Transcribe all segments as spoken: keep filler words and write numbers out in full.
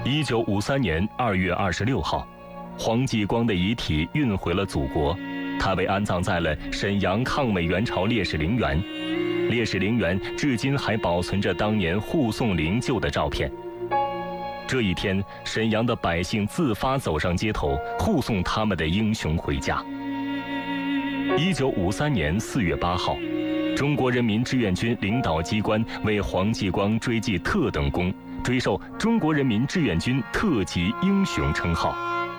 一九五三年二月二十六号，黄继光的遗体运回了祖国，他被安葬在了沈阳抗美援朝烈士陵园。烈士陵园至今还保存着当年护送灵柩的照片。这一天，沈阳的百姓自发走上街头，护送他们的英雄回家。一九五三年四月八号，中国人民志愿军领导机关为黄继光追记特等功，追授中国人民志愿军特级英雄称号。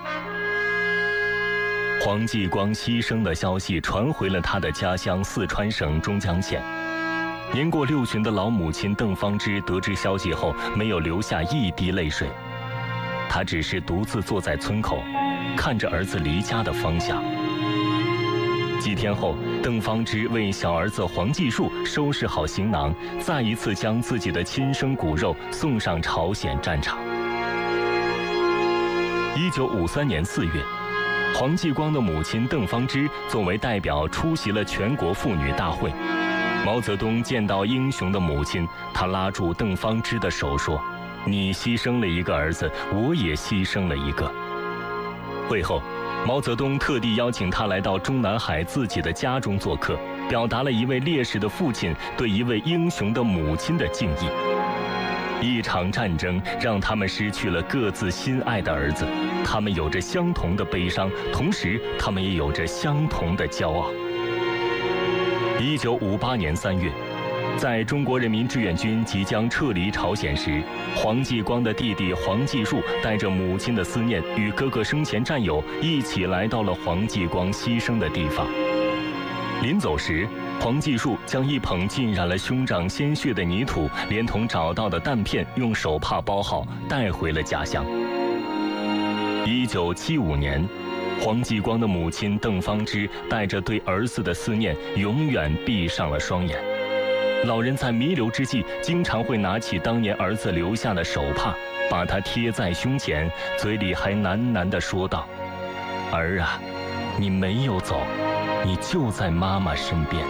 黄继光牺牲的消息传回了他的家乡四川省中江县。年过六旬的老母亲邓芳芝得知消息后，没有流下一滴泪水，她只是独自坐在村口，看着儿子离家的方向。几天后，邓芳芝为小儿子黄继树收拾好行囊，再一次将自己的亲生骨肉送上朝鲜战场。一九五三年四月，黄继光的母亲邓芳芝作为代表出席了全国妇女大会。毛泽东见到英雄的母亲，他拉住邓芳芝的手说：“你牺牲了一个儿子，我也牺牲了一个。”会后，毛泽东特地邀请他来到中南海自己的家中做客，表达了一位烈士的父亲对一位英雄的母亲的敬意。一场战争让他们失去了各自心爱的儿子，他们有着相同的悲伤，同时他们也有着相同的骄傲。一九五八年三月，在中国人民志愿军即将撤离朝鲜时，黄继光的弟弟黄继树带着母亲的思念，与哥哥生前战友一起来到了黄继光牺牲的地方。临走时，黄继树将一捧浸染了兄长鲜血的泥土，连同找到的弹片，用手帕包好，带回了家乡。一九七五年。黄继光的母亲邓芳芝带着对儿子的思念，永远闭上了双眼。老人在弥留之际，经常会拿起当年儿子留下的手帕，把它贴在胸前，嘴里还喃喃地说道：“儿啊，你没有走，你就在妈妈身边。”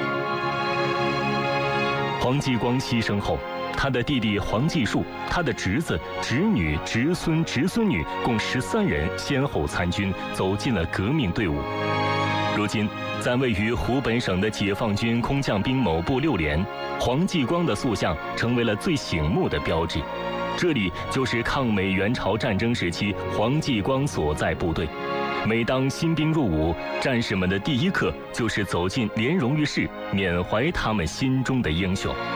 黄继光牺牲后，他的弟弟黄继树、他的侄子、侄女、侄孙、侄孙女共十三人先后参军，走进了革命队伍。如今，在位于湖北省的解放军空降兵某部六连，黄继光的塑像成为了最醒目的标志。这里就是抗美援朝战争时期黄继光所在部队。每当新兵入伍，战士们的第一课就是走进联荣誉室，缅怀他们心中的英雄。